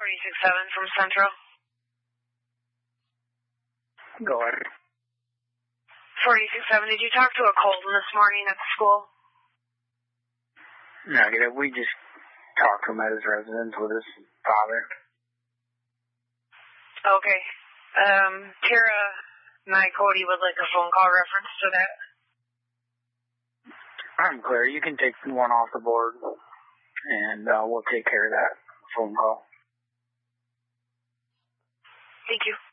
467 from Central. Go ahead. 467, did you talk to a Colton this morning at the school? Negative. We just talked to him at his residence with his father. Okay. Tara Cody would like a phone call reference to that. I'm clear. You can take one off the board, and we'll take care of that phone call. Thank you.